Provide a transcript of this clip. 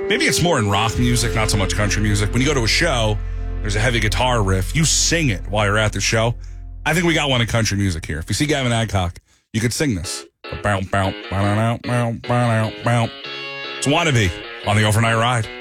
Maybe it's more in rock music, not so much country music. When you go to a show, there's a heavy guitar riff. You sing it while you're at the show. I think we got one in country music here. If you see Gavin Adcock, you could sing this. It's Wannabe on the Overnight Ride.